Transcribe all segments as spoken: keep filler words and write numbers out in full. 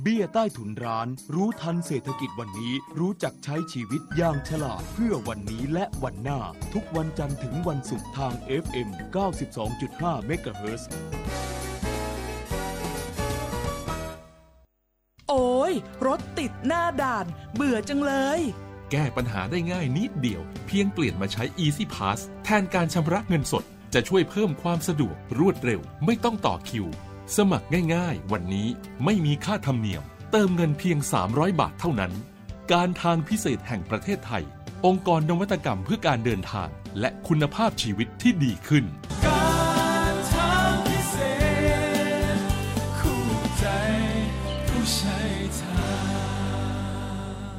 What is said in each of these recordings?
เบี้ยใต้ถุนร้านรู้ทันเศรษฐกิจวันนี้รู้จักใช้ชีวิตอย่างฉลาดเพื่อวันนี้และวันหน้าทุกวันจันทร์ถึงวันศุกร์ทาง เอฟ เอ็ม เก้าสิบสองจุดห้า เมกะเฮิรตซ์โอ้ยรถติดหน้าด่านเบื่อจังเลยแก้ปัญหาได้ง่ายนิดเดียวเพียงเปลี่ยนมาใช้ Easy Pass แทนการชำระเงินสดจะช่วยเพิ่มความสะดวกรวดเร็วไม่ต้องต่อคิวสมัครง่ายๆวันนี้ไม่มีค่าธรรมเนียมเติมเงินเพียงสามร้อยบาทเท่านั้นการทางพิเศษแห่งประเทศไทยองค์กรนวัตกรรมเพื่อการเดินทางและคุณภาพชีวิตที่ดีขึ้นการทางพิเศษคู่ใจผู้ใช้ทาง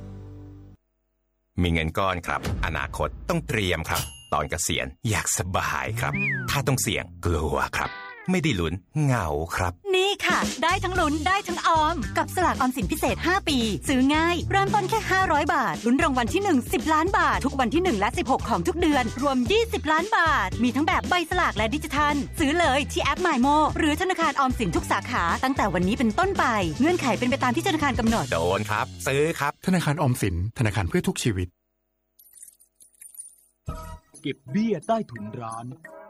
มีเงินก้อนครับอนาคตต้องเตรียมครับตอนเกษียณอยากสบายครับถ้าต้องเสี่ยงกลัวครับไม่ได้ลุ้นเหงาครับนี่ค่ะได้ทั้งลุ้นได้ทั้งออมกับสลากออมสินพิเศษห้าปีซื้อง่ายเริ่มต้นแค่ห้าร้อยบาทลุ้นรางวัลที่หนึ่ง สิบล้านบาททุกวันที่หนึ่งและสิบหกของทุกเดือนรวมยี่สิบล้านบาทมีทั้งแบบใบสลากและดิจิทัลซื้อเลยที่แอป มายโม หรือธนาคารออมสินทุกสาขาตั้งแต่วันนี้เป็นต้นไปเงื่อนไขเป็นไปตามที่ธนาคารกำหนดโดนครับซื้อครับธนาคารออมสินธนาคารเพื่อทุกชีวิตเก็บเบี้ยใต้ถุนร้าน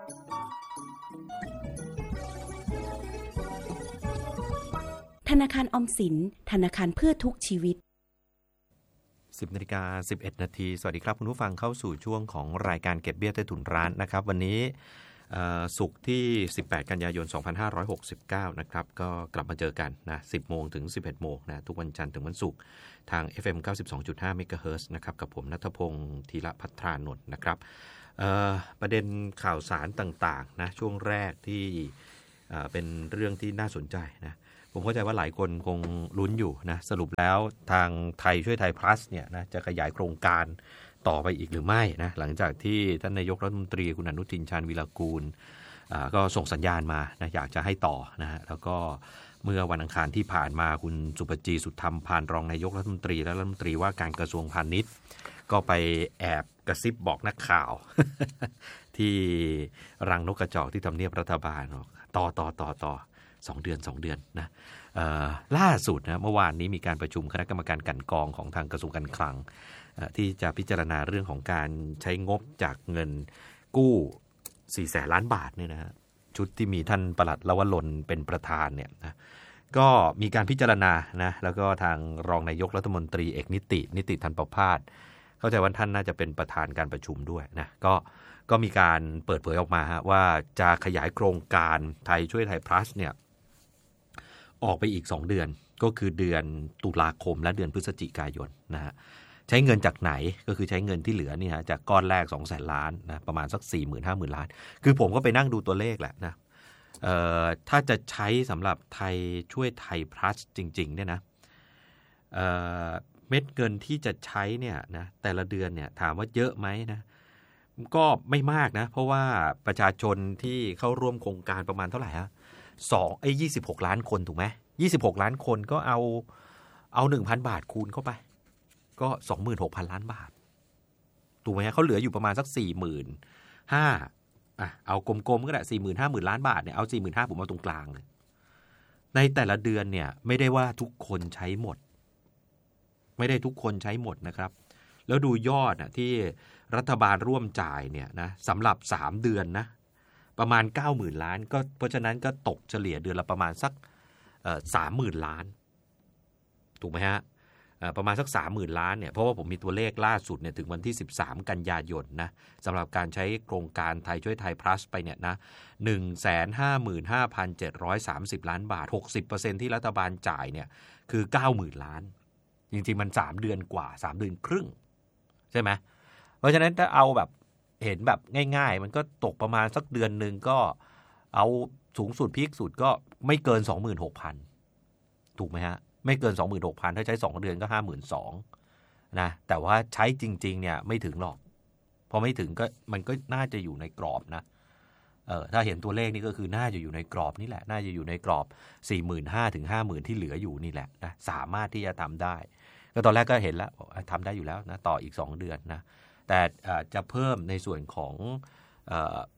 ธนาคารออมสินธนาคารเพื่อทุกชีวิตสิบนาฬิกาสิบเอ็ดนาทีสวัสดีครับคุณผู้ฟังเข้าสู่ช่วงของรายการเก็บเบี้ยใต้ถุนร้านนะครับวันนี้ศุกร์ที่สิบแปดกันยายนสองพันห้าร้อยหกสิบเก้านะครับก็กลับมาเจอกันนะ สิบโมงถึง สิบเอ็ดโมงนะทุกวันจันทร์ถึงวันศุกร์ทาง เอฟ เอ็ม เก้าสิบสองจุดห้า เมกะเฮิรตซ์นะครับกับผมณัฐพงศ์ธีรภัทรานนท์นะครับประเด็นข่าวสารต่างๆนะช่วงแรกที่เป็นเรื่องที่น่าสนใจนะผมเข้าใจว่าหลายคนคงลุ้นอยู่นะสรุปแล้วทางไทยช่วยไทย plus เนี่ยนะจะขยายโครงการต่อไปอีกหรือไม่นะหลังจากที่ท่านนายกรัฐมนตรีคุณอนุทินชาญวีรกูลก็ส่งสัญญาณมานะอยากจะให้ต่อนะฮะแล้วก็เมื่อวันอังคารที่ผ่านมาคุณสุปจีสุทธรรมพานรองนายกรัฐมนตรีและรัฐมนตรีว่าการกระทรวงพาณิชย์ก็ไปแอบกระซิบบอกนักข่าว ที่รังนกกระจอกที่ทำเนียบรัฐบาลต่อต่อต่อต่อสองเดือนสองเดือนนะล่าสุดนะเมื่อวานนี้มีการประชุมคณะกรรมการกลั่นกรองของทางกระทรวงการคลังที่จะพิจารณาเรื่องของการใช้งบจากเงินกู้สี่แสนล้านบาทเนี่ยนะชุดที่มีท่านปลัดลวรนเป็นประธานเนี่ยนะก็มีการพิจารณานะแล้วก็ทางรองนายกรัฐมนตรีเอกนิตินิติธันประภาสเข้าใจว่าท่านน่าจะเป็นประธานการประชุมด้วยนะก็ก็มีการเปิดเผยออกมาว่าจะขยายโครงการไทยช่วยไทย plus เนี่ยออกไปอีกสองเดือนก็คือเดือนตุลาคมและเดือนพฤศจิกายนนะฮะใช้เงินจากไหนก็คือใช้เงินที่เหลือนี่ฮะจากก้อนแรก สองแสน ล้านนะประมาณสัก สี่หมื่น ห้าหมื่น ล้านคือผมก็ไปนั่งดูตัวเลขแหละนะเอ่อถ้าจะใช้สำหรับไทยช่วยไทย plus จริงๆเนี่ยนะเอ่อเม็ดเงินที่จะใช้เนี่ยนะแต่ละเดือนเนี่ยถามว่าเยอะไหมนะก็ไม่มากนะเพราะว่าประชาชนที่เข้าร่วมโครงการประมาณเท่าไหร่ฮะสองไอ้ยี่สิบหกล้านคนถูกไหมยี่สิบหกล้านคนก็เอาเอา หนึ่งพัน บาทคูณเข้าไปก็ สองหมื่นหกพัน ล้านบาทถูกไหมฮะเขาเหลืออยู่ประมาณสัก สี่หมื่นห้าพัน อ่ะเอากลมๆก็ได้ สี่หมื่นห้าหมื่น ล้านบาทเนี่ยเอา สี่หมื่นห้าพัน ผมเอาตรงกลางเลยในแต่ละเดือนเนี่ยไม่ได้ว่าทุกคนใช้หมดไม่ได้ทุกคนใช้หมดนะครับแล้วดูยอดอ่ะที่รัฐบาลร่วมจ่ายเนี่ยนะสำหรับสามเดือนนะประมาณ เก้าหมื่น ล้านก็เพราะฉะนั้นก็ตกเฉลี่ยเดือนละประมาณสักเอ่อ สามหมื่น ล้านถูกไหมฮะเอ่อประมาณสัก สามหมื่น ล้านเนี่ยเพราะว่าผมมีตัวเลขล่าสุดเนี่ยถึงวันที่สิบสามกันยายนนะสำหรับการใช้โครงการไทยช่วยไทย plus ไปเนี่ยนะ หนึ่งแสนห้าหมื่นห้าพันเจ็ดร้อยสามสิบ ล้านบาท หกสิบเปอร์เซ็นต์ ที่รัฐบาลจ่ายเนี่ยคือ เก้าหมื่น ล้านจริงๆมันสามเดือนกว่าสามเดือนครึ่งใช่ไหมเพราะฉะนั้นถ้าเอาแบบเห็นแบบง่ายๆมันก็ตกประมาณสักเดือนนึงก็เอาสูงสุดพีคสุดก็ไม่เกิน สองหมื่นหกพัน ถูกไหมฮะไม่เกิน สองหมื่นหกพัน ถ้าใช้สองเดือนก็ ห้าหมื่นสองพัน นะแต่ว่าใช้จริงๆเนี่ยไม่ถึงหรอกพอไม่ถึงก็มันก็น่าจะอยู่ในกรอบนะเออถ้าเห็นตัวเลขนี่ก็คือน่าจะอยู่ในกรอบนี่แหละน่าจะอยู่ในกรอบ สี่หมื่นห้าพัน ถึง ห้าหมื่น ที่เหลืออยู่นี่แหละนะสามารถที่จะทำได้ก็ตอนแรกก็เห็นแล้วทำได้อยู่แล้วนะต่ออีกสองเดือนนะแต่จะเพิ่มในส่วนของ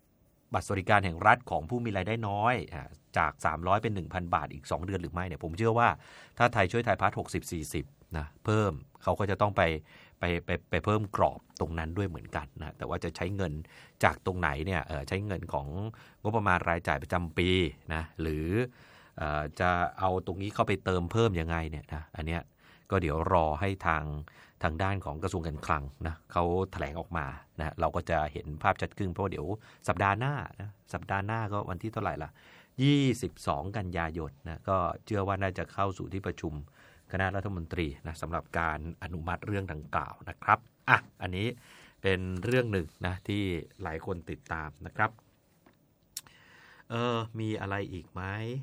บัตรสวัสดิการแห่งรัฐของผู้มีรายได้น้อยจากสามร้อยเป็น หนึ่งพัน บาทอีกสองเดือนหรือไม่เนี่ยผมเชื่อว่าถ้าไทยช่วยไทยพาร์ทหกสิบ สี่สิบนะเพิ่มเขาก็จะต้องไปไปไปไปเพิ่มกรอบตรงนั้นด้วยเหมือนกันนะแต่ว่าจะใช้เงินจากตรงไหนเนี่ยเออใช้เงินของงบประมาณรายจ่ายประจำปีนะหรือเอ่อจะเอาตรงนี้เข้าไปเติมเพิ่มยังไงเนี่ยนะอันเนี้ยก็เดี๋ยวรอให้ทางทางด้านของกระทรวงการคลังนะเขาแถลงออกมานะเราก็จะเห็นภาพชัดขึ้นเพราะเดี๋ยวสัปดาห์หน้านะสัปดาห์หน้าก็วันที่เท่าไหร่ล่ะยี่สิบสองกันยายนนะก็เชื่อว่าน่าจะเข้าสู่ที่ประชุมคณะรัฐมนตรีนะสำหรับการอนุมัติเรื่องดังกล่าวนะครับอ่ะอันนี้เป็นเรื่องหนึ่งนะที่หลายคนติดตามนะครับเออมีอะไรอีกไหม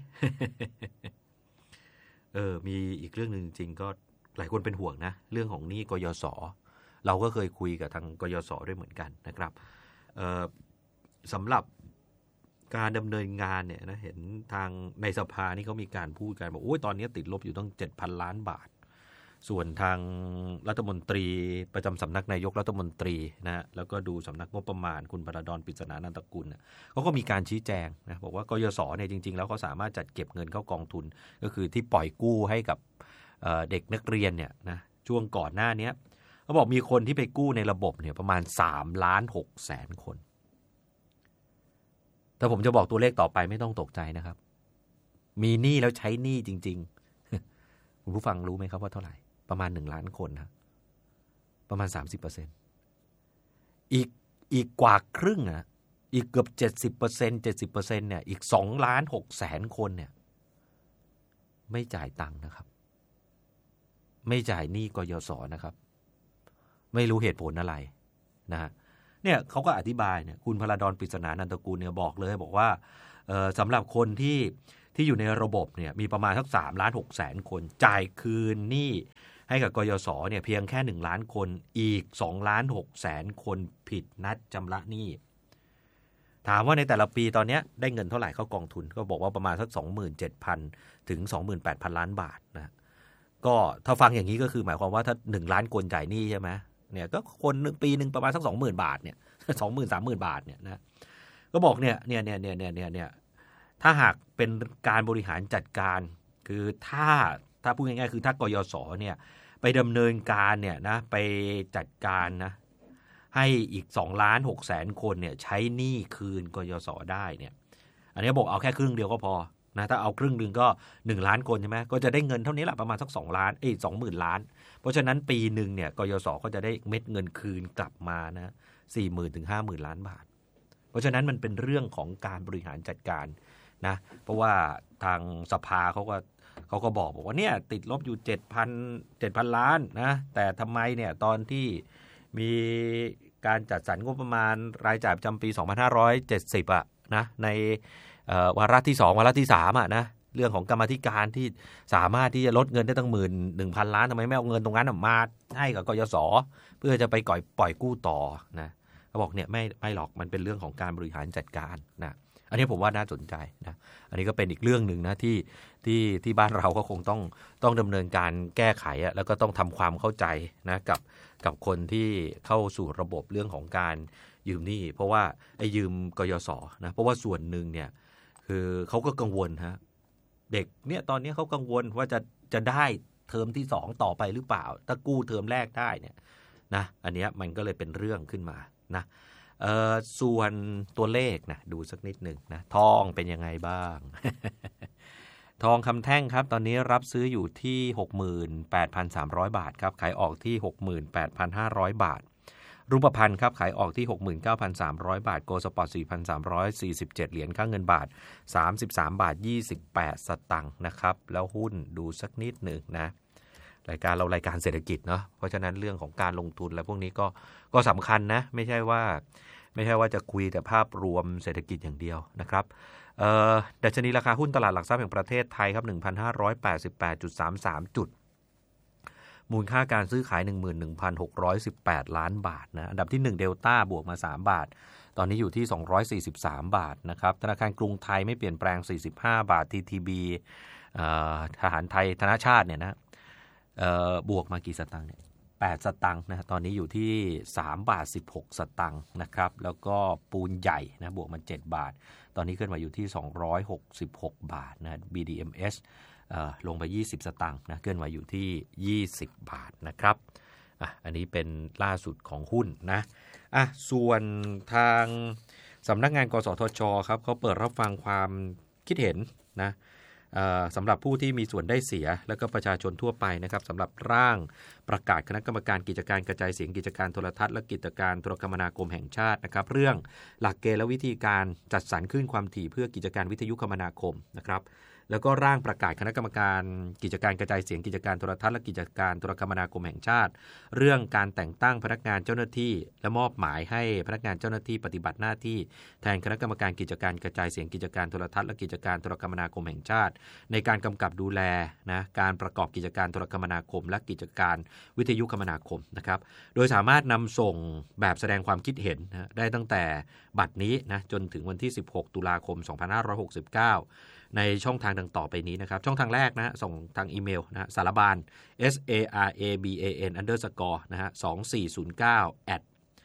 เออมีอีกเรื่องนึงจริงๆก็หลายคนเป็นห่วงนะเรื่องของหนี้กยศเราก็เคยคุยกับทางกยศด้วยเหมือนกันนะครับเอ่อสำหรับการดำเนินงานเนี่ยนะเห็นทางในสภานี่เขามีการพูดกันบอกโอ้ยตอนนี้ติดลบอยู่ตั้ง เจ็ดพัน ล้านบาทส่วนทางรัฐมนตรีประจำสำนักนายกรัฐมนตรีนะแล้วก็ดูสำนักงบประมาณคุณพระดอนปริศนานันตกุลเขาก็มีการชี้แจงนะบอกว่ากยศเนี่ยจริงๆแล้วเขาสามารถจัดเก็บเงินเข้ากองทุนก็คือที่ปล่อยกู้ให้กับเ, เด็กนักเรียนเนี่ยนะช่วงก่อนหน้านี้เขาบอกมีคนที่ไปกู้ในระบบเนี่ยประมาณสามล้านหกแสนคนแต่ผมจะบอกตัวเลขต่อไปไม่ต้องตกใจนะครับมีหนี้แล้วใช้หนี้จริงๆคุณผู้ฟังรู้ไหมครับว่าเท่าไหร่ประมาณหนึ่งล้านคนนะประมาณ สามสิบเปอร์เซ็นต์ อีกอีกกว่าครึ่งอ่ะอีกเกือบ เจ็ดสิบเปอร์เซ็นต์ เจ็ดสิบเปอร์เซ็นต์ เนี่ยอีกสองล้านหกแสนคนเนี่ยไม่จ่ายตังค์นะครับไม่จ่ายหนี้กยศนะครับไม่รู้เหตุผลอะไรนะฮะเนี่ยเขาก็อธิบายเนี่ยคุณพระดอนปริศนานันตกุลเนี่ยบอกเลยบอกว่าเอ่อสำหรับคนที่ที่อยู่ในระบบเนี่ยมีประมาณสักสามล้านหกแสนคนจ่ายคืนหนี้ให้กับกยศเนี่ยเพียงแค่หนึ่งล้านคนอีกสองล้านหกแสนคนผิดนัดชำระหนี้ถามว่าในแต่ละปีตอนนี้ได้เงินเท่าไหร่เข้ากองทุนก็บอกว่าประมาณสัก สองหมื่นเจ็ดพัน ถึง สองหมื่นแปดพัน ล้านบาทนะก็ถ้าฟังอย่างนี้ก็คือหมายความว่าถ้าหนึ่งล้านคนจ่ายหนี้ใช่ไหมเนี่ยก็คนนึงปีนึงประมาณสัก สองหมื่น บาทเนี่ย สองหมื่น สามหมื่น บาทเนี่ยนะก็บอกเนี่ยเนี่ยเนี่ยเนี่ยเนี่ยเนี่ยถ้าหากเป็นการบริหารจัดการคือถ้าถ้าพูดง่ายๆคือถ้ากยศเนี่ยไปดำเนินการเนี่ยนะไปจัดการนะให้อีกสองล้านหกแสนคนเนี่ยใช้หนี้คืนกยศได้เนี่ยอันนี้บอกเอาแค่ครึ่งเดียวก็พอนะถ้าเอาครึ่งนึงก็หนึ่งล้านคนใช่ไหมก็จะได้เงินเท่านี้แหละประมาณสักสองล้านเอ้ย สองหมื่น ล้านเพราะฉะนั้นปีนึงเนี่ยกยศก็จะได้เม็ดเงินคืนกลับมานะ สี่หมื่น ถึง ห้าหมื่น ล้านบาทเพราะฉะนั้นมันเป็นเรื่องของการบริหารจัดการนะเพราะว่าทางสภาเขาก็เขาก็บอกบอกว่าเนี่ยติดลบอยู่ เจ็ดพัน เจ็ดพัน ล้านนะแต่ทำไมเนี่ยตอนที่มีการจัดสรรงบประมาณรายจ่ายประจำปีสองพันห้าร้อยเจ็ดสิบอ่ะนะในวาระที่สองวาระที่สามอ่ะนะเรื่องของกรรมาธิการที่สามารถที่จะลดเงินได้ตั้งหมื่นหนึ่งพันล้านทำไมไม่เอาเงินตรงนั้นมาให้กับกยศเพื่อจะไปก่อยปล่อยกู้ต่อนะเขาบอกเนี่ยไม่ไม่หรอกมันเป็นเรื่องของการบริหารจัดการนะอันนี้ผมว่าน่าสนใจนะอันนี้ก็เป็นอีกเรื่องหนึ่งนะที่ที่ที่บ้านเราก็คงต้องต้องดำเนินการแก้ไขอะแล้วก็ต้องทำความเข้าใจนะกับกับคนที่เข้าสู่ระบบเรื่องของการยืมหนี้เพราะว่าไอ้ยืมกยศนะเพราะว่าส่วนหนึ่งเนี่ยคือเขาก็กังวลฮะเด็กเนี่ยตอนนี้เขากังวลว่าจะจะได้เทอมที่สองต่อไปหรือเปล่าถ้ากู้เทอมแรกได้เนี่ยนะอันนี้มันก็เลยเป็นเรื่องขึ้นมานะเอ่อส่วนตัวเลขนะดูสักนิดหนึ่งนะทองเป็นยังไงบ้าง ทองคำแท่งครับตอนนี้รับซื้ออยู่ที่ หกหมื่นแปดพันสามร้อย บาทครับขายออกที่ หกหมื่นแปดพันห้าร้อย บาทรูปพรรณครับขายออกที่ หกหมื่นเก้าพันสามร้อย บาทโกลด์สปอร์ต สี่พันสามร้อยสี่สิบเจ็ด เหรียญค่าเงินบาทสามสิบสามบาทยี่สิบแปดสตางค์นะครับแล้วหุ้นดูสักนิดหนึ่งนะรายการเรารายการเศรษฐกิจเนาะเพราะฉะนั้นเรื่องของการลงทุนและพวกนี้ก็ก็สำคัญนะไม่ใช่ว่าไม่ใช่ว่าจะคุยแต่ภาพรวมเศรษฐกิจอย่างเดียวนะครับเอ่อดัชนีราคาหุ้นตลาดหลักทรัพย์แห่งประเทศไทยครับ หนึ่งพันห้าร้อยแปดสิบแปดจุดสามสาม จุดมูลค่าการซื้อขาย หนึ่งหมื่นหนึ่งพันหกร้อยสิบแปด ล้านบาทนะอันดับที่หนึ่งเดลต้าบวกมาสามบาทตอนนี้อยู่ที่สองร้อยสี่สิบสามบาทนะครับธนาคารกรุงไทยไม่เปลี่ยนแปลงสี่สิบห้าบาท ที ที บี เอ่อทหารไทยธนชาติเนี่ยนะเอ่อบวกมากี่สตางค์เนี่ยแปดสตางค์นะตอนนี้อยู่ที่สามบาทสิบหกสตางค์นะครับแล้วก็ปูนใหญ่นะบวกมาเจ็ดบาทตอนนี้ขึ้นมาอยู่ที่สองร้อยหกสิบหกบาทนะ บี ดี เอ็ม เอส เอ่อลงไปยี่สิบสตางค์นะขึ้นมาอยู่ที่ยี่สิบบาทนะครับอ่ะอันนี้เป็นล่าสุดของหุ้นนะอ่ะส่วนทางสำนักงานกสทชครับเขาเปิดรับฟังความคิดเห็นนะสำหรับผู้ที่มีส่วนได้เสียและก็ประชาชนทั่วไปนะครับสำหรับร่างประกาศคณะกรรมการกิจการกระจายเสียงกิจการโทรทัศน์และกิจการโทรคมนาคมแห่งชาตินะครับเรื่องหลักเกณฑ์และวิธีการจัดสรรคลื่นความถี่เพื่อกิจการวิทยุคมนาคมนะครับแล้วก็ร่างประกาศคณะกรรมการกิจการกระจายเสียงกิจการโทรทัศน์และกิจการโทรคมนาคมแห่งชาติเรื่องการแต่งตั้งพนักงานเจ้าหน้าที่และมอบหมายให้พนักงานเจ้าหน้าที่ปฏิบัติหน้าที่แทนคณะกรรมการกิจการกระจายเสียงกิจการโทรทัศน์และกิจการโทรคมนาคมแห่งชาติในการกำกับดูแลนะการประกอบกิจการโทรคมนาคมและกิจการวิทยุคมนาคมนะครับโดยสามารถนำส่งแบบแสดงความคิดเห็นนะได้ตั้งแต่บัดนี้นะจนถึงวันที่สิบหกตุลาคมสองพันห้าร้อยหกสิบเก้าในช่องทางดังต่อไปนี้นะครับช่องทางแรกนะส่งทางอีเมลนะสารบาน s a r a b a n underscore นะฮะสองสี่ศูนย์เก้า at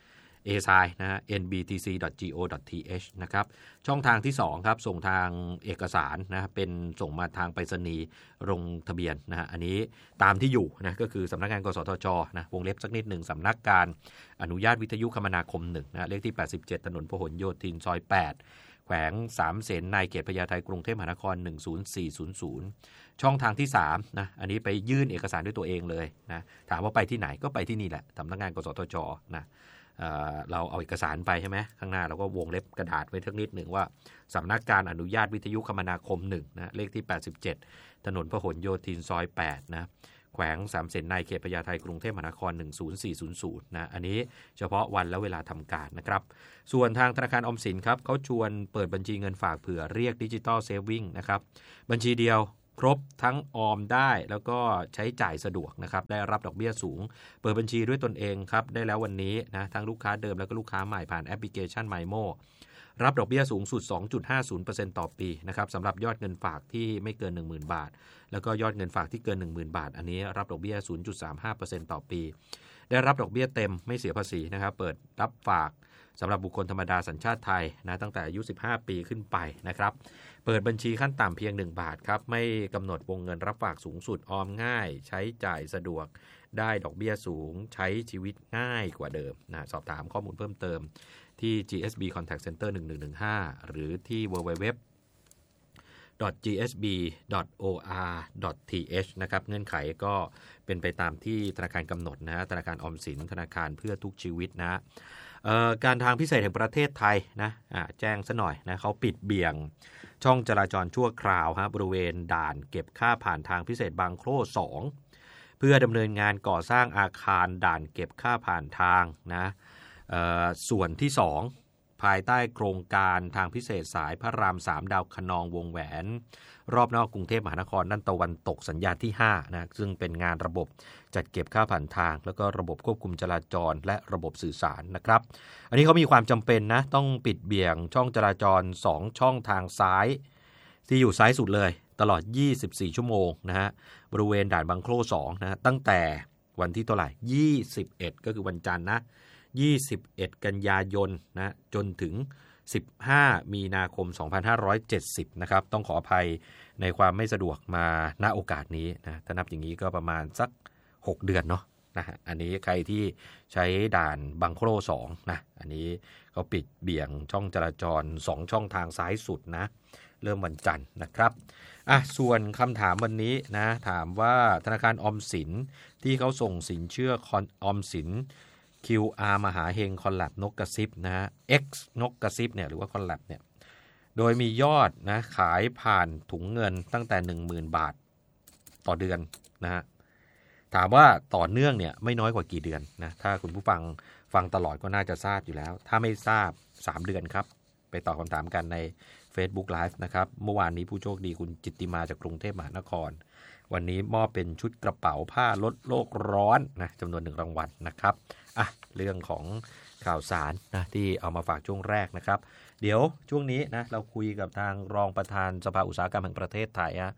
a s i นะฮะ n b t c dot go dot t h นะครับช่องทางที่สองครับส่งทางเอกสารนะเป็นส่งมาทางไปรษณีย์ลงทะเบียนนะฮะอันนี้ตามที่อยู่นะก็คือสำนักงานกสทชนะวงเล็บสักนิดหนึ่งสำนักการอนุญาตวิทยุคมนาคมหนึ่งนะเลขที่แปดสิบเจ็ดถนนพหลโยธินซอยแปดแขวงสามเสนในเขตพญาไทกรุงเทพมหานครหนึ่งศูนย์สี่ศูนย์ศูนย์ช่องทางที่สามนะอันนี้ไปยื่นเอกสารด้วยตัวเองเลยนะถามว่าไปที่ไหนก็ไปที่นี่แหละสำนักงานกสทชนะเอ่อเราเอาเอกสารไปใช่ไหมข้างหน้าเราก็วงเล็บกระดาษไว้ทักนิดหนึ่งว่าสำนักการอนุญาตวิทยุคมนาคมหนึ่งนะเลขที่แปดสิบเจ็ดถนนพหลโยธินซอยแปดนะแขวงสามเสนในเขตพญาไทกรุงเทพมหานครหนึ่งศูนย์สี่ศูนย์ศูนย์นะอันนี้เฉพาะวันและเวลาทำการนะครับส่วนทางธนาคารออมสินครับเขาชวนเปิดบัญชีเงินฝากเผื่อเรียกดิจิตอลเซฟวิ่งนะครับบัญชีเดียวครบทั้งออมได้แล้วก็ใช้จ่ายสะดวกนะครับได้รับดอกเบี้ยสูงเปิดบัญชีด้วยตนเองครับได้แล้ววันนี้นะทั้งลูกค้าเดิมแล้วก็ลูกค้าใหม่ผ่านแอปพลิเคชัน ไมโม รับดอกเบี้ยสูงสุด สองจุดห้าศูนย์เปอร์เซ็นต์ ต่อปีนะครับสำหรับยอดเงินฝากที่ไม่เกิน หนึ่งหมื่น บาทแล้วก็ยอดเงินฝากที่เกิน หนึ่งหมื่น บาทอันนี้รับดอกเบี้ย ศูนย์จุดสามห้าเปอร์เซ็นต์ ต่อปีได้รับดอกเบี้ยเต็มไม่เสียภาษีนะครับเปิดรับฝากสำหรับบุคคลธรรมดาสัญชาติไทยนะตั้งแต่อายุสิบห้าปีขึ้นไปนะครับเปิดบัญชีขั้นต่ำเพียงหนึ่งบาทครับไม่กำหนดวงเงินรับฝากสูงสุดออมง่ายใช้จ่ายสะดวกได้ดอกเบี้ยสูงใช้ชีวิตง่ายกว่าเดิมนะสอบถามข้อมูลเพิ่มเติมที่ จี เอส บี Contact Center หนึ่งหนึ่งหนึ่งห้าหรือที่ ดับเบิลยู ดับเบิลยู ดับเบิลยู ดอท จี เอส บี ดอท โอ อาร์ ดอท ที เอช นะครับเงื่อนไขก็เป็นไปตามที่ธนาคารกำหนดนะธนาคารออมสินธนาคารเพื่อทุกชีวิตนะการทางพิเศษแห่งประเทศไทยนะแจ้งซะหน่อยนะเขาปิดเบี่ยงช่องจราจรชั่วคราวฮะบริเวณด่านเก็บค่าผ่านทางพิเศษบางโคร่สองเพื่อดำเนินงานก่อสร้างอาคารด่านเก็บค่าผ่านทางนะส่วนที่สองภายใต้โครงการทางพิเศษสายพระรามสามดาวคะนองวงแหวนรอบนอกกรุงเทพมหานครด้านตะวันตกสัญญาที่ห้านะซึ่งเป็นงานระบบจัดเก็บค่าผ่านทางแล้วก็ระบบควบคุมจราจรและระบบสื่อสารนะครับอันนี้เขามีความจำเป็นนะต้องปิดเบี่ยงช่องจราจรสองช่องทางซ้ายที่อยู่ซ้ายสุดเลยตลอดยี่สิบสี่ชั่วโมงนะฮะบริเวณด่านบางโคร่สองนะตั้งแต่วันที่เท่าไหร่ยี่สิบเอ็ดก็คือวันจันทร์นะยี่สิบเอ็ดกันยายนนะจนถึงสิบห้ามีนาคมสองพันห้าร้อยเจ็ดสิบนะครับต้องขออภัยในความไม่สะดวกมาณโอกาสนี้นะถ้านับอย่างนี้ก็ประมาณสักหกเดือนเนาะนะฮะอันนี้ใครที่ใช้ด่านบางโคร่สองนะอันนี้เขาปิดเบี่ยงช่องจราจรสองช่องทางซ้ายสุดนะเริ่มวันจันทร์นะครับอ่ะส่วนคำถามวันนี้นะถามว่าธนาคารออมสินที่เขาส่งสินเชื่อออมสินคิว อาร์ มหาเฮงคอลแลบนกกระซิบนะฮะ X นกกระซิบเนี่ยหรือว่าคอลแลบเนี่ยโดยมียอดนะขายผ่านถุงเงินตั้งแต่ หนึ่งหมื่น บาทต่อเดือนนะฮะถามว่าต่อเนื่องเนี่ยไม่น้อยกว่ากี่เดือนนะถ้าคุณผู้ฟังฟังตลอดก็น่าจะทราบอยู่แล้วถ้าไม่ทราบสามเดือนครับไปตอบคำถามกันใน Facebook Live นะครับเมื่อวานนี้ผู้โชคดีคุณจิตติมาจากกรุงเทพมหานครวันนี้มอบเป็นชุดกระเป๋าผ้าลดโลกร้อนนะจำนวนหนึ่งรางวัลนะครับอ่ะเรื่องของข่าวสารนะที่เอามาฝากช่วงแรกนะครับเดี๋ยวช่วงนี้นะเราคุยกับทางรองประธานสภาอุตสาหกรรมแห่งประเทศไทยฮะ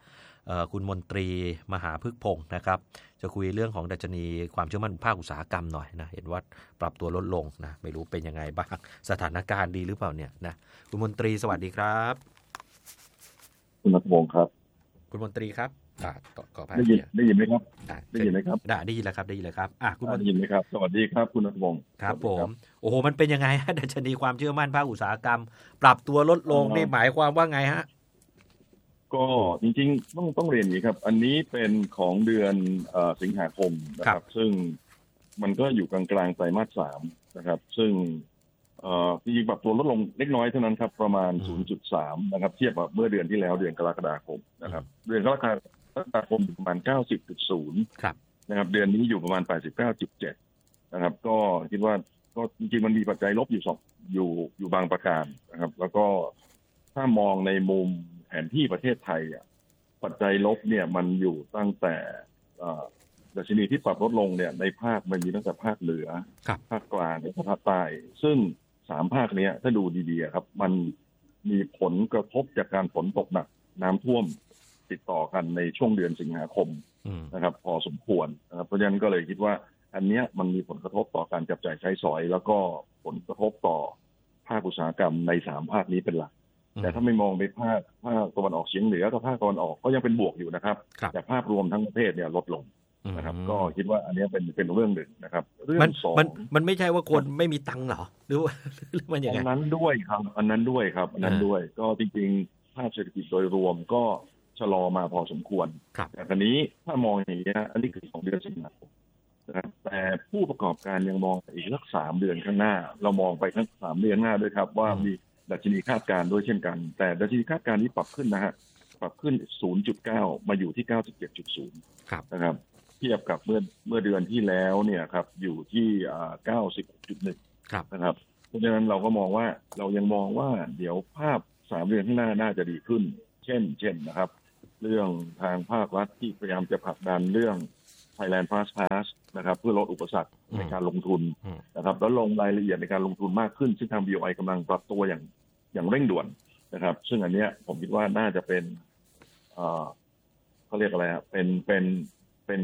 คุณมนตรีมหาพฤกษ์พงศ์นะครับจะคุยเรื่องของดัชนีความเชื่อมั่นภาคอุตสาหกรรมหน่อยนะเห็นว่าปรับตัวลดลงนะไม่รู้เป็นยังไงบ้างสถานการณ์ดีหรือเปล่าเนี่ยนะคุณมนตรีสวัสดีครับคุณนัทพงศ์ครับคุณมนตรีครับขอพายได้ยินได้ยินไหมครับได้ยินไหมครับได้ได้ยินแล้วครับได้ยินแล้วครับอ่ะคุณได้ยินไหมครับสวัสดีครับคุณนัทพงศ์ครับผมโอ้โหมันเป็นยังไงฮะดัชนีความเชื่อมั่นภาคอุตสาหกรรมปรับตัวลดลงนี่หมายความว่าไงฮะก็จริงๆต้องต้องเรียนอย่างนี้ครับอันนี้เป็นของเดือนสิงหาคมนะครับซึ่งมันก็อยู่กลางๆไตรมาสสามนะครับซึ่งจริงๆปรับตัวลดลงเล็กน้อยเท่านั้นครับประมาณ ศูนย์จุดสาม นะครับเทียบกับเมื่อเดือนที่แล้วเดือนกรกฎาคมนะครับเดือนกรกฎาคมอยู่ประมาณ เก้าสิบจุดศูนย์ครับนะครับเดือนนี้อยู่ประมาณ แปดสิบเก้าจุดเจ็ด นะครับก็คิดว่าก็จริงๆมันมีปัจจัยลบอยู่สองอยู่อยู่บางประการนะครับแล้วก็ถ้ามองในมุมแผนที่ประเทศไทยอ่ะปัจจัยลบเนี่ยมันอยู่ตั้งแต่ดัชนีที่ปรับลดลงเนี่ยในภาคมันมีตั้งแต่ภาคเหนือภาคกลางและภาคใต้ซึ่งสามภาคนี้ถ้าดูดีๆครับมันมีผลกระทบจากการฝนตกหนักน้ำท่วมติดต่อกันในช่วงเดือนสิงหาคมนะครับพอสมควรนะครับเพราะฉะนั้นก็เลยคิดว่าอันนี้มันมีผลกระทบต่อการจับจ่ายใช้สอยแล้วก็ผลกระทบต่อภาคอุตสาหกรรมในสามภาคนี้เป็นหลักแต่ถ้าไม่มองไปภาคภาคตะวันออกเฉียงเหนือกับภาคตะวันออกก็ยังเป็นบวกอยู่นะครับแต่ภาพรวมทั้งประเทศเนี่ยลดลงนะครับก็คิดว่าอันนี้เป็นเป็นเรื่องหนึ่งนะครับเรื่องสองมันมันไม่ใช่ว่าคนไม่มีตังค์เหรอหรือว่าหรือมันอย่างนั้นอันนั้นด้วยครับอันนั้นด้วยครับอันนั้นด้วยก็จริงๆภาพเศรษฐกิจโดยรวมก็ชะลอมาพอสมควรแต่คราวนี้ถ้ามองอย่างนี้อันนี้คือสองเดือนสิงหาคมนะครับแต่ผู้ประกอบการยังมองอีกสักสามเดือนข้างหน้าเรามองไปทั้งสามเดือนหน้าด้วยครับว่ามีดัชนีคาดการณ์ด้วยเช่นกันแต่ดัชนีคาดการณ์นี้ปรับขึ้นนะฮะปรับขึ้น ศูนย์จุดเก้า มาอยู่ที่ เก้าสิบเจ็ดจุดศูนย์ นะครับเทียบกับเมื่อเมื่อเดือนที่แล้วเนี่ยครับอยู่ที่ เก้าสิบจุดหนึ่ง นะครับเพราะฉะนั้นเราก็มองว่าเรายังมองว่าเดี๋ยวภาพสามเดือนข้างหน้าน่าจะดีขึ้นเช่นเช่นนะครับเรื่องทางภาครัฐที่พยายามจะผลักดันเรื่อง Thailand Fast Pass นะครับเพื่อลดอุปสรรคในการลงทุนนะครับแล้วลงรายละเอียดในการลงทุนมากขึ้นซึ่งทาง บี โอ ไอ กำลังปรับตัวอย่างอย่างเร่งด่วนนะครับซึ่งอันเนี้ยผมคิดว่าน่าจะเป็นเอ่อเขาเรียกอะไรครับเป็นเป็นเป็น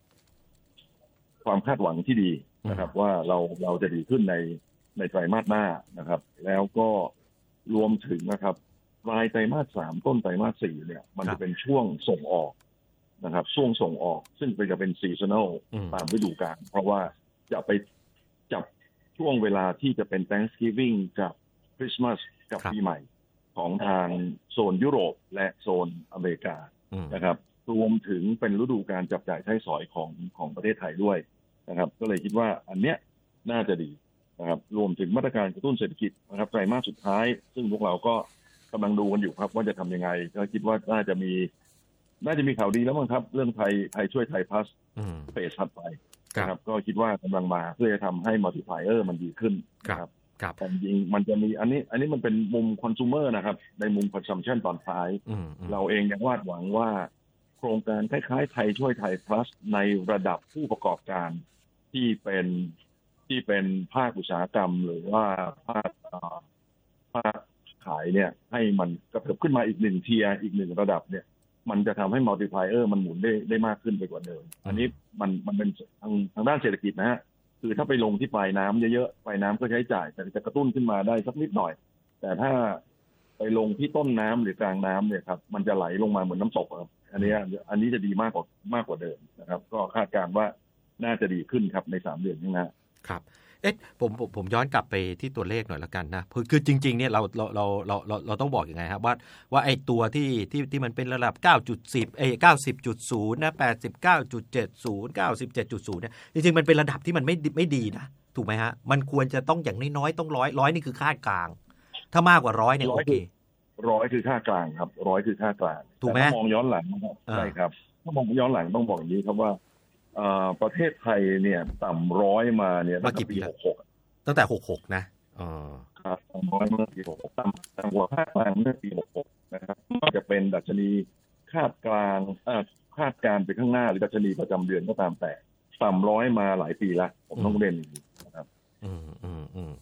ความคาดหวังที่ดีนะครับว่าเราเราจะดีขึ้นในในไตรมาสหน้านะครับแล้วก็รวมถึงนะครับปลายไตรมาสสามต้นไตรมาสสี่เนี่ยมันจะเป็นช่วงส่งออกนะครับช่วงส่งออกซึ่งจะเป็นซีซันนอลตามฤดูกาลเพราะว่าจะไปจับช่วงเวลาที่จะเป็น Thanksgiving กับคริสต์มาสกับปีใหม่ของทางโซนยุโรปและโซนอเมริกานะครับรวมถึงเป็นฤดูการจับจ่ายใช้สอยของของประเทศไทยด้วยนะครับก็เลยคิดว่าอันเนี้ยน่าจะดีนะครับรวมถึงมาตรการกระตุ้นเศรษฐกิจนะครับไตรมาสสุดท้ายซึ่งพวกเราก็กำลังดูกันอยู่ครับว่าจะทำยังไงก็คิดว่าน่าจะมีน่าจะมีข่าวดีแล้วมั้งครับเรื่องไทยไทยช่วยไทยพลัสเฟสถัดไปนะครับก็คิดว่ากำลังมาเพื่อจะทำให้มัลติพลายเออร์มันดีขึ้นครับแต่จริงมันจะมีอันนี้อันนี้มันเป็นมุมคอน sumer นะครับในมุม consumption ตอนท้ายเราเองยังวาดหวังว่าโครงการคล้ายๆไทยช่วยไทย plus ในระดับผู้ประกอบการที่เป็นที่เป็นภาคอุตสาหกรรมหรือว่าภาคภาคขายเนี่ยให้มันกระเถิบขึ้นมาอีกหนึ่งเทียร์อีกหนึ่งระดับเนี่ยมันจะทำให้ multiplier มันหมุนได้ได้มากขึ้นไปกว่าเดิมอันนี้มันมันเป็นทางทางด้านเศรษฐกิจนะฮะคือถ้าไปลงที่ปลายน้ำเยอะๆปลายน้ำก็ใช้จ่ายแต่จะกระตุ้นขึ้นมาได้สักนิดหน่อยแต่ถ้าไปลงที่ต้นน้ำหรือกลางน้ำเนี่ยครับมันจะไหลลงมาเหมือนน้ำตกครับอันนี้อันนี้จะดีมากกว่ามากกว่าเดิมนะครับก็คาดการณ์ว่าน่าจะดีขึ้นครับในสามเดือนข้างหน้าครับเอ๊ะผมผมผมย้อนกลับไปที่ตัวเลขหน่อยละกันนะคือจริงๆเนี่ยเราเราเราเราเราเราต้องบอกยังไงครับว่าว่าไอ้ตัวที่ที่ที่มันเป็นระดับ เก้าจุดสิบ เอ้ย เก้าสิบจุดศูนย์ นะ แปดสิบเก้าจุดเจ็ดศูนย์ เก้าสิบเจ็ดจุดศูนย์ เนี่ยจริงๆมันเป็นระดับที่มันไม่ไม่ดีนะถูกไหมฮะมันควรจะต้องอย่างน้อยๆต้องร้อยร้อยนี่คือค่ากลางถ้ามากกว่าร้อยเนี่ยโอเคร้อยคือค่ากลางครับร้อยคือค่ากลางถูกไหมถ้ามองย้อนหลังนะครับใช่ครับถ้ามองย้อนหลังต้องบอกอย่างนี้ครับว่าประเทศไทยเนี่ยต่ำร้อยมาเนี่ยตั้งแต่ปีหกสิบหกตั้งแต่หกสิบหกนะอ๋อครับต่ำร้อยเมื่อปีหกสิบหกต่ำต่ำกว่าค่ากลางเมื่อปีหกสิบหกนะครับก็จะเป็นดัชนีคาดกลางคาดการไปข้างหน้าหรือดัชนีประจำเดือนก็ตามแต่ต่ำร้อยมาหลายปีแล้วผมต้องเรียนอย่างนี้นะครับอืมอืมอืม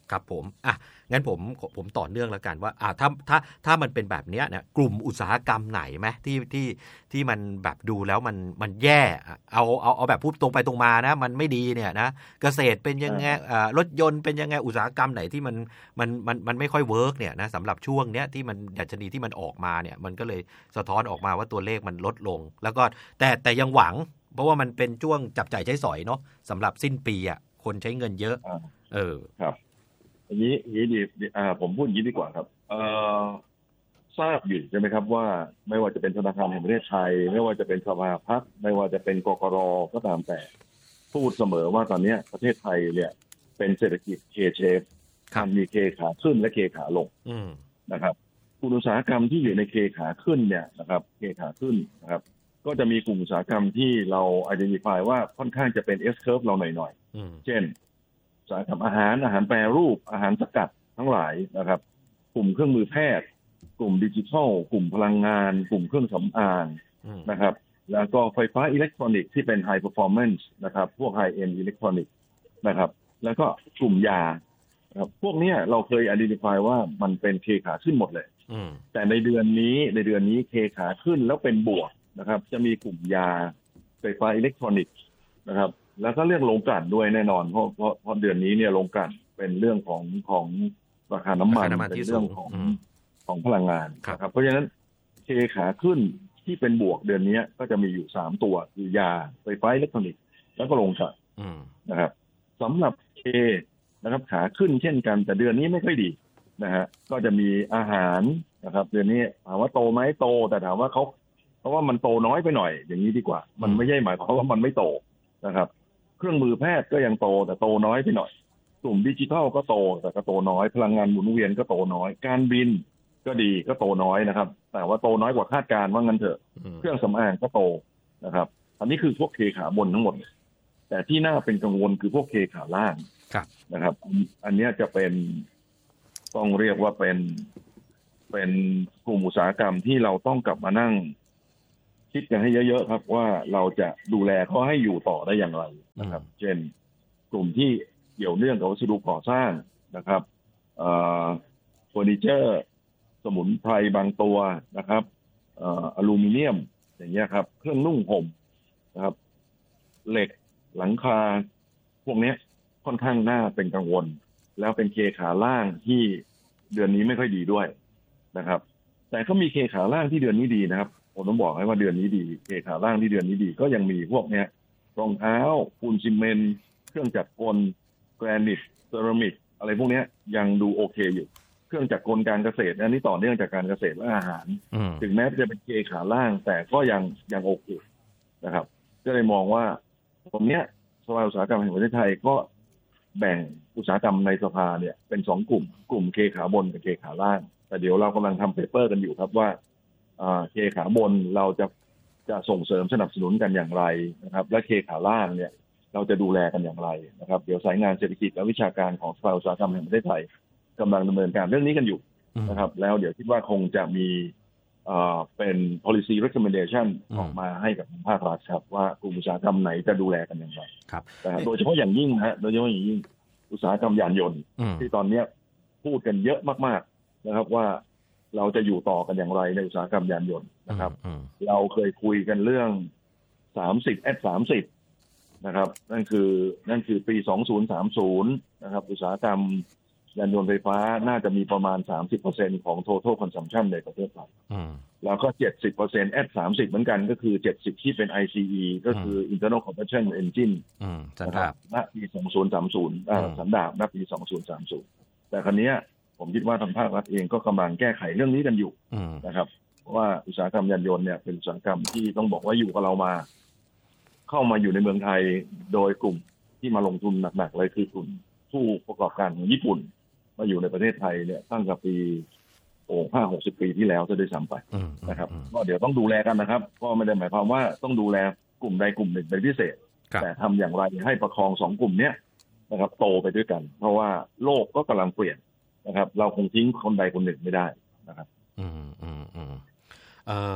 ครับผมอ่ะงั้นผมผมต่อเนื่องแล้วกันว่าอ่ะถ้าถ้าถ้ามันเป็นแบบเนี้ยเนี่ยกลุ่มอุตสาหกรรมไหนไหมที่ที่ที่มันแบบดูแล้วมันมันแย่เอาเอาเอาแบบพูดตรงไปตรงมานะมันไม่ดีเนี่ยนะเกษตรเป็นยังไงอ่ารถยนต์เป็นยังไงอุตสาหกรรมไหนที่มันมันมันมันไม่ค่อยเวิร์กเนี่ยนะสำหรับช่วงเนี้ยที่มันดัชนีที่มันออกมาเนี่ยมันก็เลยสะท้อนออกมาว่าตัวเลขมันลดลงแล้วก็แต่แต่ยังหวังเพราะว่ามันเป็นช่วงจับจ่ายใช้สอยเนาะสำหรับสิ้นปีอ่ะคนใช้เงินเยอะเออครับอันนี้นี้ดีอ่าผมพูดอย่างนี้ดีกว่าครับเอ่อทราบอยู่ใช่ไหมครับว่าไม่ว่าจะเป็นธนาคารแห่งประเทศไทยไม่ว่าจะเป็นสภาพัฒน์ไม่ว่าจะเป็นกกร.ก็ตามแต่พูดเสมอว่าตอนนี้ประเทศไทยเนี่ยเป็นเศรษฐกิจ K-shape มันมี K ขาขึ้นและ K ขาลงนะครับอุตสาหกรรมที่อยู่ใน K ขาขึ้นเนี่ยนะครับ K ขาขึ้นนะครับก็จะมีกลุ่มอุตสาหกรรมที่เรา identify ว่าค่อนข้างจะเป็น S curve เราหน่อยๆเช่นอุตสาหกรรมอาหารอาหารแปรรูปอาหารสกัดทั้งหลายนะครับกลุ่มเครื่องมือแพทย์กลุ่มดิจิทัลกลุ่มพลังงานกลุ่มเครื่องสำอางนะครับแล้วก็ไฟฟ้าอิเล็กทรอนิกส์ที่เป็น high performance นะครับพวก high end อิเล็กทรอนิกส์นะครับแล้วก็กลุ่มยาครับพวกนี้เราเคย identify ว่ามันเป็นเคขาขึ้นหมดเลยแต่ในเดือนนี้ในเดือนนี้เคขาขึ้นแล้วเป็นบวกนะครับจะมีกลุ่มยาไฟฟ้าอิเล็กทรอนิกส์นะครับแล้วก็เรื่องโรงกลั่นด้วยแน่นอนเพราะเพราะเพราะเดือนนี้เนี่ยโรงกลั่นเป็นเรื่องของของราคาน้ำมันเป็นเรื่องของของพลังงานนะครับเพราะฉะนั้นเคขาขึ้นที่เป็นบวกเดือนนี้ก็จะมีอยู่สามตัวคือยาไฟฟ้าอิเล็กทรอนิกส์แล้วก็โรงกลั่นนะครับสำหรับเคนะครับขาขึ้นเช่นกันแต่เดือนนี้ไม่ค่อยดีนะฮะก็จะมีอาหารนะครับเดือนนี้ถามว่าโตไหมโตแต่ถามว่าเขาเพราะว่ามันโตน้อยไปหน่อยอย่างนี้ดีกว่ามันไม่ใช่หมายความว่ามันไม่โตนะครับเครื่องมือแพทย์ก็ยังโตแต่โตน้อยไปหน่อยกลุ่มดิจิทัลก็โตแต่ก็โตน้อยพลังงานหมุนเวียนก็โตน้อยการบินก็ดีก็โตน้อยนะครับแต่ว่าโตน้อยกว่าคาดการณ์ว่างั้นเถอะเครื่องสำอางก็โตนะครับอันนี้คือพวกเคขาบนทั้งหมดแต่ที่น่าเป็นกังวลคือพวกเคขาล่างนะครับอันนี้จะเป็นต้องเรียกว่าเป็นเป็นกลุ่มอุตสาหกรรมที่เราต้องกลับมานั่งคิดกันให้เยอะๆครับว่าเราจะดูแลเขาให้อยู่ต่อได้อย่างไรนะครับเช่นกลุ่มที่เกี่ยวเนื่องกับวัสดุก่อสร้างนะครับเอ่อเฟอร์นิเจอร์สมุนไพรบางตัวนะครับเอ่ออลูมิเนียมอย่างเงี้ยครับเครื่องนุ่งห่มนะครับเหล็กหลังคาพวกนี้ค่อนข้างน่าเป็นกังวลแล้วเป็นเคขาล่างที่เดือนนี้ไม่ค่อยดีด้วยนะครับแต่ก็มีเคขาล่างที่เดือนนี้ดีนะครับผมต้องบอกให้ว่าเดือนนี้ดีเคขาล่างที่เดือนนี้ดีก็ยังมีพวกเนี้ยรองเท้าปูนซีเมนต์เครื่องจักรกลแกรนิตเซรามิกอะไรพวกนี้ยังดูโอเคอยู่เครื่องจักรกลการเกษตรอันนี้ต่อเนื่องจากการเกษตรและอาหารถึงแม้จะเป็นเคขาล่างแต่ก็ยังยังโอเคนะครับก็เลยมองว่าตรงเนี้ยสภาอุตสาหกรรมแห่งประเทศไทยก็แบ่งอุตสาหกรรมในสภาเนี่ยเป็นสองกลุ่มกลุ่มเคขาบนกับเคขาล่างแต่เดี๋ยวเรากำลังทำเปเปอร์กันอยู่ครับว่าเคขาบนเราจะจะส่งเสริมสนับสนุนกันอย่างไรนะครับและเคขาล่างเนี่ยเราจะดูแลกันอย่างไรนะครับเดี๋ยวสายงานเศรษฐกิจและวิชาการของสภาอุตสาหกรรมแห่งประเทศไทยกำลังดำเนินการเรื่องนี้กันอยู่นะครับแล้วเดี๋ยวคิดว่าคงจะมีเป็น policy recommendation ออกมาให้กับภาครัฐครับว่ากลุ่มอุตสาหกรรมไหนจะดูแลกันอย่างไรครับโดยเฉพาะอย่างยิ่งนะฮะโดยเฉพาะอย่างยิ่งอุตสาหกรรมยานยนต์ที่ตอนนี้พูดกันเยอะมากๆนะครับว่าเราจะอยู่ต่อกันอย่างไรในอุตสาหกรรมยานยนต์นะครับเราเคยคุยกันเรื่องสามสิบ แอท สามสิบนะครับนั่นคือนั่นคือปีสองพันสามสิบนะครับอุตสาหกรรมยานยนต์ไฟฟ้าน่าจะมีประมาณ สามสิบเปอร์เซ็นต์ ของ total consumption ในประเทศไทยแล้วก็ เจ็ดสิบเปอร์เซ็นต์ แอท สามสิบเหมือนกันก็คือเจ็ดสิบที่เป็น ไอ ซี อี ก็คือ internal combustion engine นะครับณปีสองพันสามสิบอ่าสันดาปณปีสองพันสามสิบแต่ครั้งนี้ผมคิดว่าทางภาครัฐเองก็กำลังแก้ไขเรื่องนี้กันอยู่นะครับเพราะว่าอุตสาหกรรมยานยนต์เนี่ยเป็นอุตสาหกรรมที่ต้องบอกว่าอยู่กับเรามาเข้ามาอยู่ในเมืองไทยโดยกลุ่มที่มาลงทุนหนักๆเลยคือกลุ่มผู้ประกอบการของญี่ปุ่นมาอยู่ในประเทศไทยเนี่ยตั้งแต่ปีโอ้ห้าหกสิบปีที่แล้วจะได้ซ้ำไปนะครับก็เดี๋ยวต้องดูแลกันนะครับก็ไม่ได้หมายความว่าต้องดูแลกลุ่มใดกลุ่มหนึ่งเป็นพิเศษแต่ทำอย่างไรให้ประคองสองกลุ่มเนี้ยนะครับโตไปด้วยกันเพราะว่าโลกก็กำลังเปลี่ยนนะครับเราคงทิ้งคนใดคนหนึ่งไม่ได้นะครับอืมอืมอืมเอ่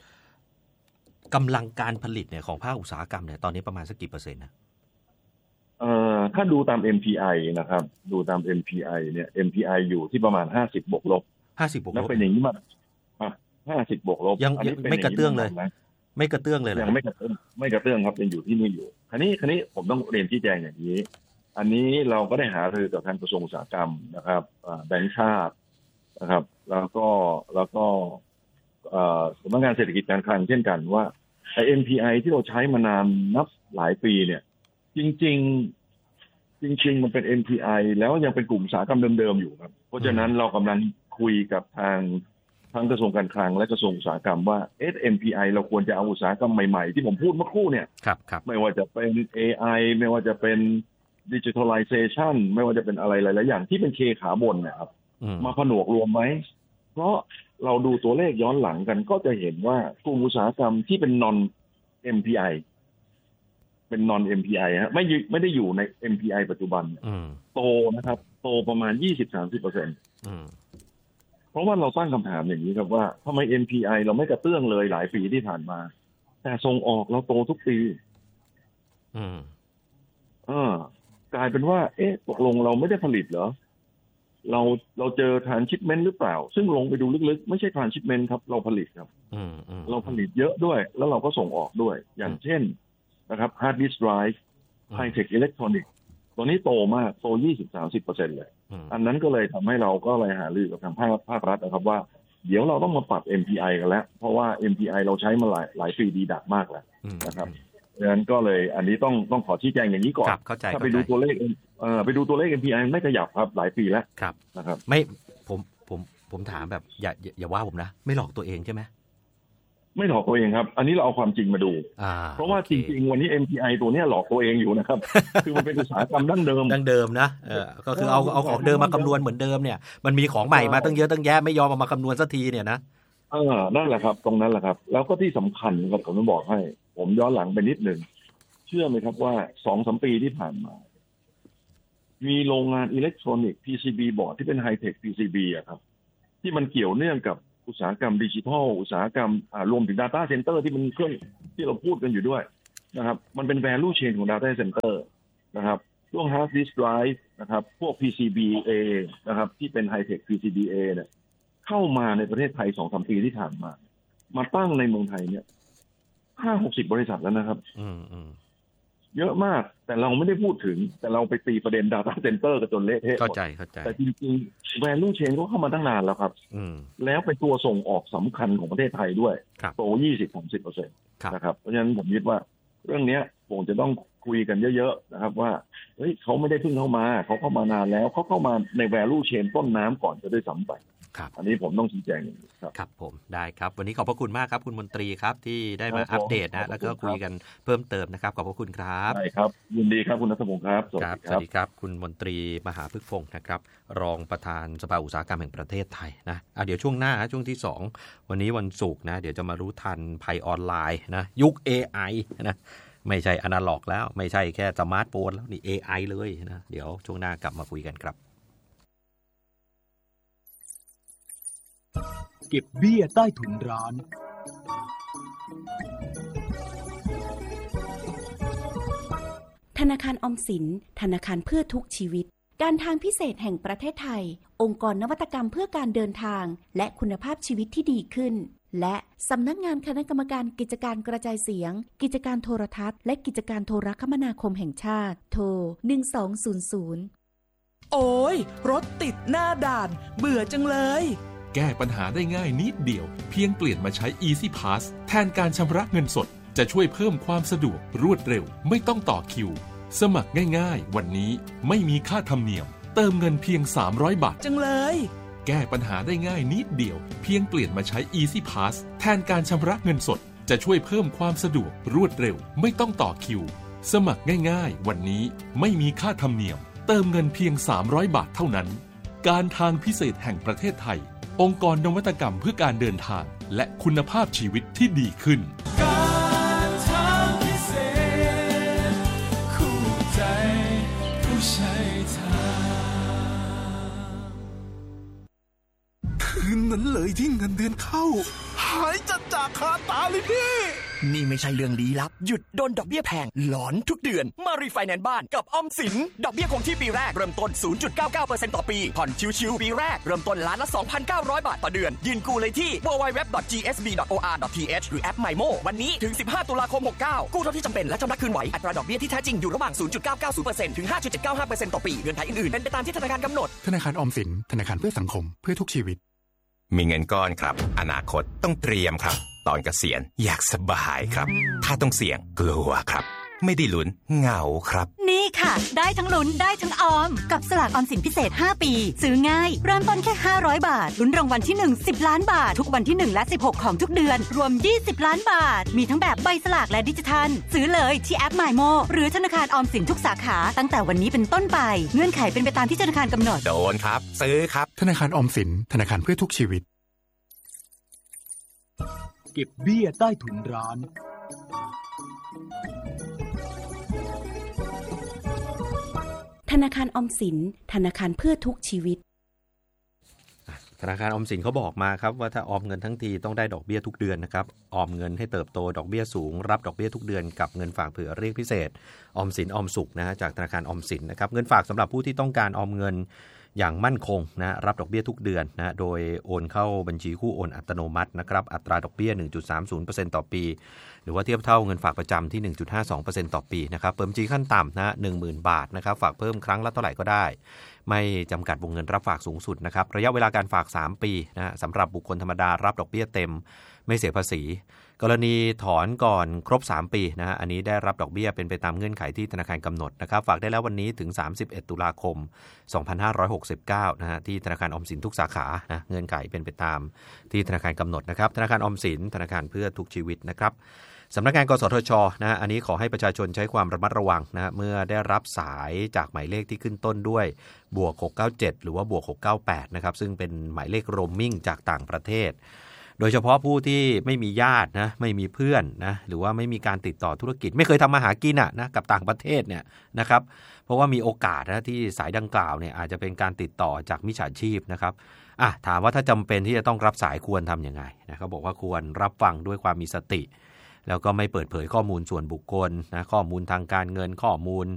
อกำลังการผลิตเนี่ยของภาคอุตสาหกรรมเนี่ยตอนนี้ประมาณสักกี่เปอร์เซ็นต์นะเอ่อถ้าดูตาม เอ็ม พี ไอ นะครับดูตาม เอ็ม พี ไอ เนี่ย เอ็ม พี ไอ อยู่ที่ประมาณห้าสิบบวกลบห้าสิบบวกลบแล้วเป็นอย่างนี้มาห้าสิบบวกลบยังไม่กระเตื้องเลยไม่กระเตื้องเลยยังไม่กระเตื้องไม่กระเตื้องครับยังอยู่ที่นี่อยู่คราวนี้คราวนี้ผมต้องเรียนชี้แจงอย่างนี้อันนี้เราก็ได้หารือกับทางกระทรวงอุตสาหกรรมนะครับแบงก์ชาตินะครับแล้วก็แล้วก็สำนักงานเศรษฐกิจการคลังเช่นกันว่าไอ้ เอ็ม พี ไอ ที่เราใช้มานานนับหลายปีเนี่ยจริงๆจริงๆมันเป็น เอ็ม พี ไอ แล้วยังเป็นกลุ่มอุตสาหกรรมเดิมๆอยู่ครับเพราะฉะนั้นเรากำลังคุยกับทางทั้งกระทรวงการคลังและกระทรวงอุตสาหกรรมว่า เอ็ม พี ไอ เราควรจะเอาอุตสาหกรรมใหม่ๆที่ผมพูดเมื่อครู่เนี่ยไม่ว่าจะเป็น เอ ไอ ไม่ว่าจะเป็น Digitalization ไม่ว่าจะเป็นอะไรหลายๆอย่างที่เป็นเคขาบนนะครับมาผนวกรวมไหมเพราะเราดูตัวเลขย้อนหลังกันก็จะเห็นว่ากลุ่มอุตสาหกรรมที่เป็น non เอ็ม พี ไอ เป็น non เอ็ม พี ไอ ฮะไม่ไม่ได้อยู่ใน เอ็ม พี ไอ ปัจจุบันโตนะครับโตประมาณ ยี่สิบถึงสามสิบเปอร์เซ็นต์ เพราะว่าเราตั้งคำถามอย่างนี้ครับว่าทำไม เอ็ม พี ไอ เราไม่กระเตื้องเลยหลายปีที่ผ่านมาแต่ส่งออกเราโตทุกปีอืมอ่ากลายเป็นว่าเอ๊ะตกลงเราไม่ได้ผลิตเหรอเราเราเจอ transshipment หรือเปล่าซึ่งลงไปดูลึกๆไม่ใช่ transshipment ครับเราผลิตครับเราผลิตเยอะด้วยแล้วเราก็ส่งออกด้วยอย่างเช่นนะครับ hard disk drive high tech electronics ตัวนี้โตมากโต ยี่สิบถึงสามสิบเปอร์เซ็นต์ เลยอันนั้นก็เลยทำให้เราก็เลยหารือกับทางภาคภาครัฐนะครับว่าเดี๋ยวเราต้องมาปรับ เอ็ม พี ไอ กันแล้วเพราะว่า เอ็ม พี ไอ เราใช้มาหลายหลายปีดีดักมากแล้วนะครับดังนั้นก็เลยอันนี้ต้องต้องขอชี้แจงอย่างนี้ก่อนถ้าไปดูตัวเลขเอ่อไปดูตัวเลข เอ็ม พี ไอ ไม่ขยับครับหลายปีแล้วนะครับไม่ผมผมผมถามแบบอย่าอย่าว่าผมนะไม่หลอกตัวเองใช่ไหมไม่หลอกตัวเองครับอันนี้เราเอาความจริงมาดูเพราะว่าจริงๆวันนี้ เอ็ม พี ไอ ตัวนี้หลอกตัวเองอยู่นะครับ คือมันเป็นอุตสาหกรรมดั้งเดิมดั้งเดิมนะเออก็คือเอาเอาของเดิมมาคำนวณเหมือนเดิมเนี่ยมันมีของใหม่มาตั้งเยอะตั้งแยะไม่ยอมเอามาคำนวณสักทีเนี่ยนะเออนั่นแหละครับตรงนั้นแหละครับแล้วก็ที่สำคัญครับผมต้องบอกให้ผมย้อนหลังไปนิดนึงเชื่อไหมครับว่า สองถึงสาม ปีที่ผ่านมามีโรงงานอิเล็กทรอนิกส์ พี ซี บี บอร์ดที่เป็นไฮเทค พี ซี บี อะครับที่มันเกี่ยวเนื่องกับอุตสาหกรรมดิจิทัลอุตสาหกรรมอ่ารวมถึง Data Center ที่มันเครื่องที่เราพูดกันอยู่ด้วยนะครับมันเป็น value chain ของ Data Center นะครับช่วง hard disk drive นะครับพวก พี ซี บี เอ นะครับที่เป็นไฮเทค พี ซี บี เอ เนี่ยเข้ามาในประเทศไทย สองถึงสาม ปีที่ผ่านมามาตั้งในเมืองไทยเนี่ย ห้าหกสิบ บริษัทแล้วนะครับอืมเยอะมากแต่เราไม่ได้พูดถึงแต่เราไปตีประเด็น Data Center กันจนเละเทะเข้าใจเข้าใจแต่จริงๆ value chain ก็เข้ามาตั้งนานแล้วครับแล้วเป็นตัวส่งออกสำคัญของประเทศไทยด้วยโต ยี่สิบถึงสามสิบเปอร์เซ็นต์ นะครับเพราะฉะนั้นผมคิดว่าเรื่องนี้ผมจะต้องคุยกันเยอะๆนะครับว่าเฮ้ยเขาไม่ได้เพิ่งเข้ามาเขาเข้ามานานแล้วเขาเข้ามาใน value chain ต้นน้ำก่อนจะได้ซ้ำไปอันนี้ผมต้องชี้แจงอย่างนี้ครับครับผมได้ครับวันนี้ขอบพระคุณมากครับคุณมนตรีครับที่ได้มาอัปเดตนะแล้วก็คุยกันเพิ่มเติมนะครับขอบพระคุณครับได้ครับยินดีครับคุณณัฐพงศ์ครับสวัสดีครับสวัสดีครับคุณมนตรีมหาพฤกษ์พงศ์นะครับรองประธานสภาอุตสาหกรรมแห่งประเทศไทยนะอ่ะเดี๋ยวช่วงหน้าช่วงที่สองวันนี้วันศุกร์นะเดี๋ยวจะมารู้ทันภัยออนไลน์นะยุค เอ ไอ นะไม่ใช่อนาล็อกแล้วไม่ใช่แค่สมาร์ทโฟนแล้วนี่ เอ ไอ เลยนะเดี๋ยวช่วงหน้ากลับมาคุยกันครับเก็บเบี้ยใต้ถุนร้านธนาคารออมสินธนาคารเพื่อทุกชีวิตการทางพิเศษแห่งประเทศไทยองค์กรนวัตกรรมเพื่อการเดินทางและคุณภาพชีวิตที่ดีขึ้นและสำนักงานคณะกรรมการกิจการกระจายเสียงกิจการโทรทัศน์และกิจการโทรคมนาคมแห่งชาติโทรหนึ่งสองศูนย์ศูนย์โอ้ยรถติดหน้าด่านเบื่อจังเลยแก้ปัญหาได้ง่ายนิดเดียวเพียงเปลี่ยนมาใช้ Easy Pass แทนการชำระเงินสดจะช่วยเพิ่มความสะดวกรวดเร็วไม่ต้องต่อคิวสมัครง่ายๆวันนี้ไม่มีค่าธรรมเนียมเติมเงินเพียงสามร้อยบาทจังเลยแก้ปัญหาได้ง่ายนิดเดียวเพียงเปลี่ยนมาใช้ Easy Pass แทนการชำระเงินสดจะช่วยเพิ่มความสะดวกรวดเร็วไม่ต้องต่อคิวสมัครง่ายๆวันนี้ไม่มีค่าธรรมเนียมเติมเงินเพียงสามร้อยบาทเท่านั้นการทางพิเศษแห่งประเทศไทยองค์กรนวัตกรรมเพื่อการเดินทางและคุณภาพชีวิตที่ดีขึ้นการทางพิเศษคู่ใจผู้ใช้ทางคืนนั้นเลยที่เงินเดือนเข้าหายจัดจากคาตาเลยพี่นี่ไม่ใช่เรื่องลี้ลับหยุดโดนดอกเบี้ยแพงหลอนทุกเดือนมารีไฟแนนซ์บ้านกับออมสินดอกเบี้ยคงที่ปีแรกเริ่มต้น ศูนย์จุดเก้าเก้าเปอร์เซ็นต์ ต่อปีผ่อนชิวๆปีแรกเริ่มต้นล้านละ สองพันเก้าร้อย บาทต่อเดือนยืนกู้เลยที่ ดับเบิลยู ดับเบิลยู ดับเบิลยู ดอท จี เอส บี ดอท โอ อาร์ ดอท ที เอช หรือแอป MyMo วันนี้ถึงสิบห้าตุลาคมหกเก้ากู้เท่าที่จำเป็นและชำระคืนไหวอัตราดอกเบี้ยที่แท้จริงอยู่ระหว่าง ศูนย์จุดเก้าเก้าศูนย์ เปอร์เซ็นต์ ถึง ห้าจุดเจ็ดเก้าห้าเปอร์เซ็นต์ ต่อปีเงื่อนไขอื่นๆเป็นไปตามที่ธนาคารกำหนดธนาคารออมสินธนาคารเพื่อสังคมเพื่อทุกชีวิตมีเงินก้อนครับอนาคตต้องเตรียมครับตอนเกษียณอยากสบายครับถ้าต้องเสี่ยงกลัวครับไม่ได้ลุ้นเหงาครับนี่ค่ะได้ทั้งลุ้นได้ทั้งออมกับสลากออมสินพิเศษห้าปีซื้อง่ายเริ่มต้นแค่ห้าร้อยบาทลุ้นรางวัลที่หนึ่ง สิบล้านบาททุกวันที่หนึ่งและสิบหกของทุกเดือนรวมยี่สิบล้านบาทมีทั้งแบบใบสลากและดิจิทัลซื้อเลยที่แอป MyMo หรือธนาคารออมสินทุกสาขาตั้งแต่วันนี้เป็นต้นไปเงื่อนไขเป็นไปตามที่ธนาคารกำหนดโดนครับซื้อครับธนาคารออมสินธนาคารเพื่อทุกชีวิตเก็บเบี้ยใต้ถุนร้านธนาคารออมสินธนาคารเพื่อทุกชีวิตธนาคารออมสินเขาบอกมาครับว่าถ้าออมเงินทั้งทีต้องได้ดอกเบี้ยทุกเดือนนะครับออมเงินให้เติบโตดอกเบี้ยสูงรับดอกเบี้ยทุกเดือนกับเงินฝากเผื่อเรียกพิเศษออมสินออมสุขนะจากธนาคารออมสินนะครับเงินฝากสำหรับผู้ที่ต้องการออมเงินอย่างมั่นคงนะรับดอกเบี้ยทุกเดือนนะโดยโอนเข้าบัญชีคู่โอนอัตโนมัตินะครับอัตราดอกเบี้ย หนึ่งจุดสามศูนย์เปอร์เซ็นต์ ต่อปีหรือว่าเทียบเท่าเงินฝากประจำที่ หนึ่งจุดห้าสองเปอร์เซ็นต์ ต่อปีนะครับเปิดบัญชีขั้นต่ำนะ หนึ่งหมื่น บาทนะครับฝากเพิ่มครั้งละเท่าไหร่ก็ได้ไม่จำกัดวงเงินรับฝากสูงสุดนะครับระยะเวลาการฝากสามปีนะสำหรับบุคคลธรรมดารับดอกเบี้ยเต็มไม่เสียภาษีกรณีถอนก่อนครบสามปีนะฮะอันนี้ได้รับดอกเบี้ยเป็นไปตามเงื่อนไขที่ธนาคารกำหนดนะครับฝากได้แล้ววันนี้ถึงสามสิบเอ็ดตุลาคมสองพันห้าร้อยหกสิบเก้านะฮะที่ธนาคารออมสินทุกสาขานะเงื่อนไขเป็นไปตามที่ธนาคารกำหนดนะครับธนาคารออมสินธนาคารเพื่อทุกชีวิตนะครับสำนักงานกสทชนะฮะอันนี้ขอให้ประชาชนใช้ความระมัดระวังนะเมื่อได้รับสายจากหมายเลขที่ขึ้นต้นด้วยบวกหกเก้าเจ็ดหรือว่าบวกหกเก้าแปดนะครับซึ่งเป็นหมายเลขโรมมิ่งจากต่างประเทศโดยเฉพาะผู้ที่ไม่มีญาตินะไม่มีเพื่อนนะหรือว่าไม่มีการติดต่อธุรกิจไม่เคยทำมาหากินอ่ะนะกับต่างประเทศเนี่ยนะครับเพราะว่ามีโอกาสนะที่สายดังกล่าวเนี่ยอาจจะเป็นการติดต่อจากมิจฉาชีพนะครับอ่ะถามว่าถ้าจำเป็นที่จะต้องรับสายควรทำยังไงนะเขาบอกว่าควรรับฟังด้วยความมีสติแล้วก็ไม่เปิดเผยข้อมูลส่วนบุคคลนะข้อมูลทางการเงินข้อมูล